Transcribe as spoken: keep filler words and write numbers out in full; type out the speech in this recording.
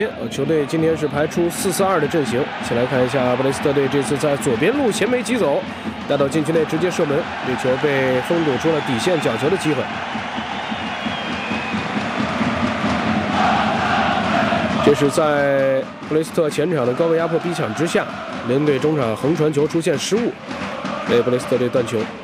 呃，球队今天是排出四四二的阵型，一起来看一下布雷斯特队这次在左边路前没急走，带到禁区内直接射门，这球被封堵出了底线角球的机会。这是在布雷斯特前场的高位压迫逼抢之下，联队中场横传球出现失误，被布雷斯特队断球。